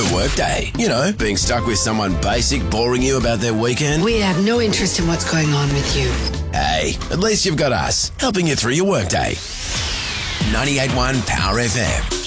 the workday. You know, being stuck with someone basic boring you about their weekend. We have no interest in what's going on with you. Hey, at least you've got us helping you through your workday. 98.1 Power FM.